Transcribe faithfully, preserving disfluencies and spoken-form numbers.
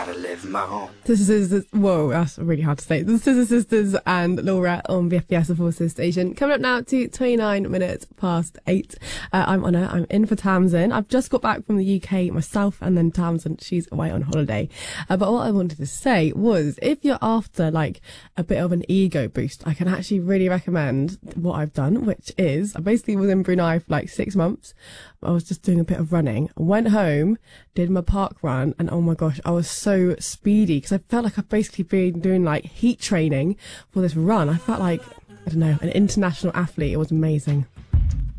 gotta live my own. This is, whoa, that's really hard to say. The Scissor Sisters and Laura on B F B S, the Forces station. Coming up now to twenty-nine minutes past eight. Uh, I'm Honor. I'm in for Tamsin. I've just got back from the U K myself, and then Tamsin, she's away on holiday. Uh, but what I wanted to say was, if you're after like a bit of an ego boost, I can actually really recommend what I've done, which is I basically was in Brunei for like six months. I was just doing a bit of running. I went home, did my park run, and oh my gosh, I was so speedy because I felt like I've basically been doing like heat training for this run. I felt like, I don't know, an international athlete. It was amazing.